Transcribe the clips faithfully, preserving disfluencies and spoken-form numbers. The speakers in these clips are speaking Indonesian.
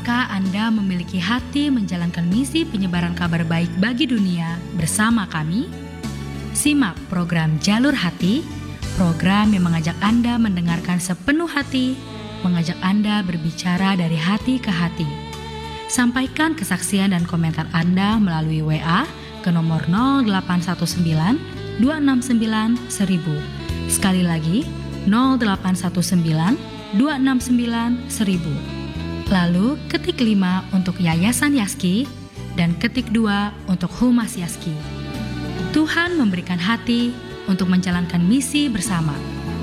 Apakah Anda memiliki hati menjalankan misi penyebaran kabar baik bagi dunia bersama kami? Simak program Jalur Hati, program yang mengajak Anda mendengarkan sepenuh hati, mengajak Anda berbicara dari hati ke hati. Sampaikan kesaksian dan komentar Anda melalui W A ke nomor nol delapan satu sembilan dua enam sembilan seribu. Sekali lagi, nol delapan satu sembilan dua enam sembilan seribu. Lalu ketik lima untuk Yayasan Yaski dan ketik dua untuk Humas Yaski. Tuhan memberikan hati untuk menjalankan misi bersama.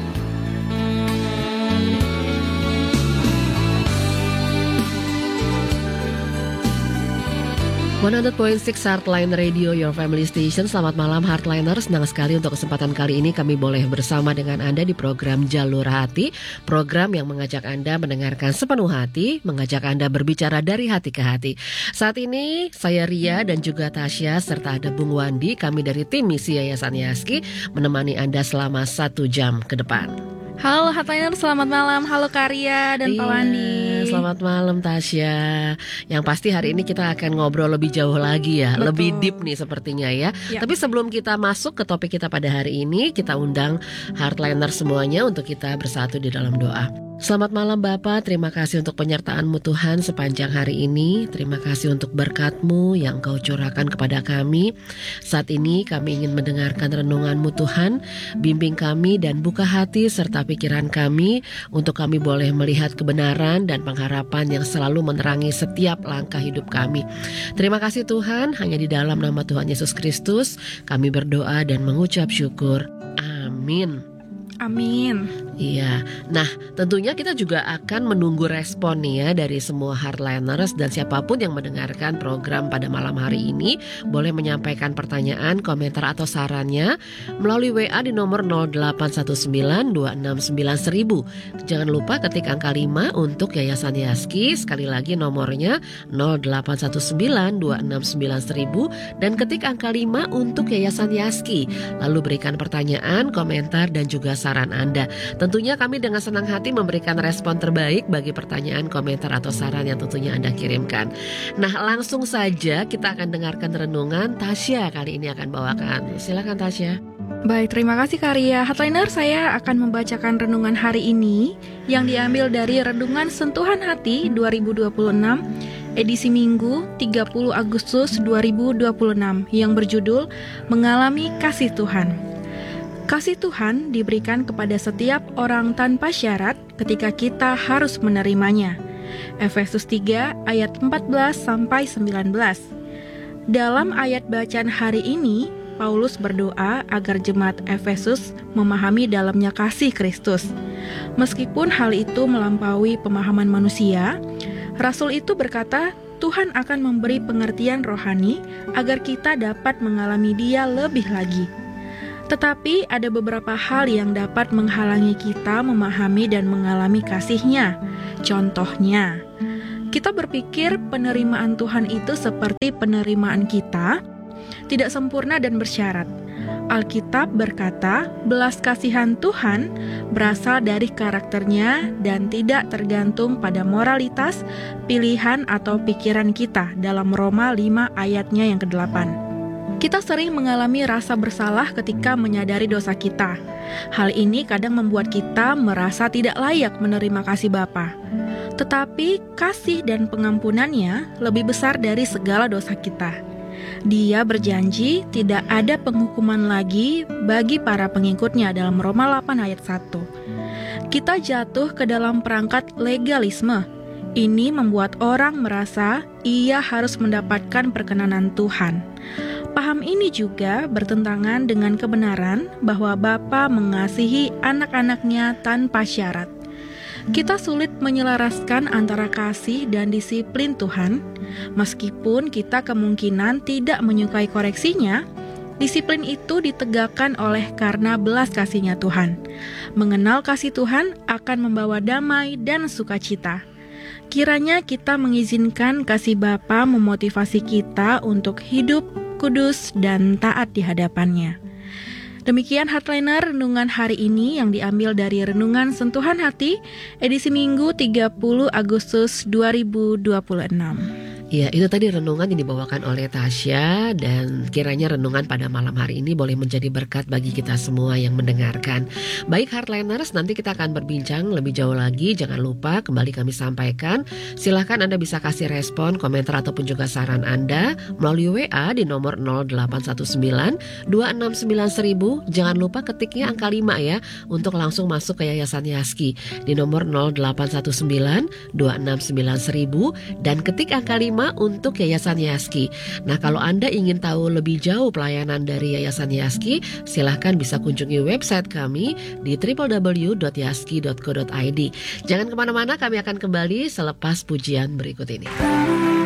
seratus tiga koma enam Heartline Radio, your family station. Selamat malam Heartliner, senang sekali untuk kesempatan kali ini kami boleh bersama dengan Anda di program Jalur Hati, program yang mengajak Anda mendengarkan sepenuh hati, mengajak Anda berbicara dari hati ke hati. Saat ini saya Ria dan juga Tasya serta ada Bung Wandi, kami dari tim misi Yayasan Yaski menemani Anda selama satu jam ke depan. Halo Heartliner, selamat malam. Halo Karya dan iya, Pak Wandi. Selamat malam Tasya. Yang pasti hari ini kita akan ngobrol lebih jauh lagi ya. Betul. Lebih deep nih sepertinya ya. ya Tapi sebelum kita masuk ke topik kita pada hari ini, kita undang Heartliner semuanya untuk kita bersatu di dalam doa. Selamat malam Bapak, terima kasih untuk penyertaan-Mu Tuhan sepanjang hari ini. Terima kasih untuk berkat-Mu yang Kau curahkan kepada kami. Saat ini kami ingin mendengarkan renungan-Mu Tuhan. Bimbing kami dan buka hati serta pikiran kami untuk kami boleh melihat kebenaran dan pengharapan yang selalu menerangi setiap langkah hidup kami. Terima kasih Tuhan, hanya di dalam nama Tuhan Yesus Kristus kami berdoa dan mengucap syukur. Amin. Amin. Iya, nah tentunya kita juga akan menunggu respon nih ya dari semua Heartliners dan siapapun yang mendengarkan program pada malam hari ini boleh menyampaikan pertanyaan, komentar atau sarannya melalui W A di nomor nol delapan satu sembilan dua enam sembilan seribu. Jangan lupa ketik angka lima untuk Yayasan Yaski, sekali lagi nomornya nol delapan satu sembilan dua enam sembilan seribu dan ketik angka lima untuk Yayasan Yaski. Lalu berikan pertanyaan, komentar dan juga saran Anda. Tentunya kami dengan senang hati memberikan respon terbaik bagi pertanyaan, komentar atau saran yang tentunya Anda kirimkan. Nah, langsung saja kita akan dengarkan renungan Tasya kali ini akan bawakan. Silakan Tasya. Baik, terima kasih Karya. Heartliner, saya akan membacakan renungan hari ini yang diambil dari Renungan Sentuhan Hati dua ribu dua puluh enam edisi Minggu tiga puluh Agustus dua ribu dua puluh enam yang berjudul Mengalami Kasih Tuhan. Kasih Tuhan diberikan kepada setiap orang tanpa syarat ketika kita harus menerimanya. Efesus tiga ayat empat belas sampai sembilan belas. Dalam ayat bacaan hari ini, Paulus berdoa agar jemaat Efesus memahami dalamnya kasih Kristus. Meskipun hal itu melampaui pemahaman manusia, Rasul itu berkata, Tuhan akan memberi pengertian rohani agar kita dapat mengalami Dia lebih lagi. Tetapi ada beberapa hal yang dapat menghalangi kita memahami dan mengalami kasih-Nya. Contohnya, kita berpikir penerimaan Tuhan itu seperti penerimaan kita, tidak sempurna dan bersyarat. Alkitab berkata, belas kasihan Tuhan berasal dari karakternya dan tidak tergantung pada moralitas, pilihan atau pikiran kita dalam Roma lima ayatnya yang kedelapan. Kita sering mengalami rasa bersalah ketika menyadari dosa kita. Hal ini kadang membuat kita merasa tidak layak menerima kasih Bapa. Tetapi kasih dan pengampunannya lebih besar dari segala dosa kita. Dia berjanji tidak ada penghukuman lagi bagi para pengikutnya dalam Roma delapan ayat satu. Kita jatuh ke dalam perangkat legalisme. Ini membuat orang merasa ia harus mendapatkan perkenanan Tuhan. Paham ini juga bertentangan dengan kebenaran bahwa Bapa mengasihi anak-anaknya tanpa syarat. Kita sulit menyelaraskan antara kasih dan disiplin Tuhan. Meskipun kita kemungkinan tidak menyukai koreksinya, disiplin itu ditegakkan oleh karena belas kasih-Nya Tuhan. Mengenal kasih Tuhan akan membawa damai dan sukacita. Kiranya kita mengizinkan kasih Bapa memotivasi kita untuk hidup kudus dan taat di hadapan-Nya. Demikian Heartliner renungan hari ini yang diambil dari Renungan Sentuhan Hati edisi Minggu tiga puluh Agustus dua ribu dua puluh enam. Ya, itu tadi renungan yang dibawakan oleh Tasya, dan kiranya renungan pada malam hari ini boleh menjadi berkat bagi kita semua yang mendengarkan. Baik Heartliners, nanti kita akan berbincang lebih jauh lagi. Jangan lupa kembali kami sampaikan, silahkan Anda bisa kasih respon, komentar ataupun juga saran Anda melalui W A di nomor nol delapan satu sembilan dua enam sembilan seribu. Jangan lupa ketiknya angka lima ya, untuk langsung masuk ke Yayasan Yaski di nomor nol delapan satu sembilan dua enam sembilan seribu dan ketik angka lima untuk Yayasan Yaski. Nah, kalau Anda ingin tahu lebih jauh pelayanan dari Yayasan Yaski, silahkan bisa kunjungi website kami di w w w dot yaski dot co dot i d. Jangan kemana-mana, kami akan kembali selepas pujian berikut ini.